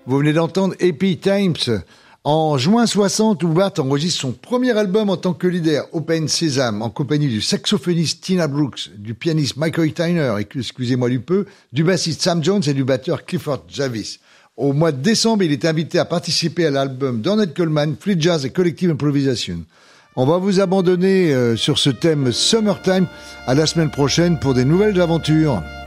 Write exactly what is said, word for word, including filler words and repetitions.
Vous venez d'entendre Happy Times. En juin soixante, Hubbard enregistre son premier album en tant que leader, Open Sesame, en compagnie du saxophoniste Tina Brooks, du pianiste Michael Tyner, excusez-moi du peu, du bassiste Sam Jones et du batteur Clifford Jarvis. Au mois de décembre, il est invité à participer à l'album d'Ornette Coleman, Free Jazz et Collective Improvisation. On va vous abandonner euh, sur ce thème Summertime. À la semaine prochaine pour des nouvelles aventures.